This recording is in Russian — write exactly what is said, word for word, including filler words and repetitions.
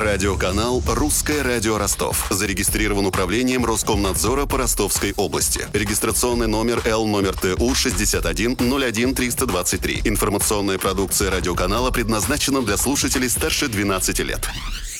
Радиоканал «Русское радио Ростов». Зарегистрирован управлением Роскомнадзора по Ростовской области. Регистрационный номер Л номер Т У шестьдесят один ноль один триста двадцать три. Информационная продукция радиоканала предназначена для слушателей старше двенадцати лет.